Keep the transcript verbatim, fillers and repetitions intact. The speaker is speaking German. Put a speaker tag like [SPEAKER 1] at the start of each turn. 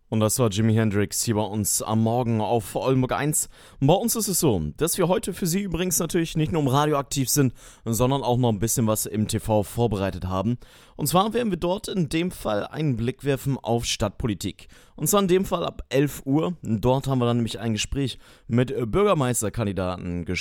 [SPEAKER 1] Und das war Jimi Hendrix hier bei uns am Morgen auf Oldenburg eins. Und bei uns ist es so, dass wir heute für Sie übrigens natürlich nicht nur im Radio aktiv sind, sondern auch noch ein bisschen was im T V vorbereitet haben. Und zwar werden wir dort in dem Fall einen Blick werfen auf Stadtpolitik. Und zwar in dem Fall ab elf Uhr. Dort haben wir dann nämlich ein Gespräch mit Bürgermeisterkandidaten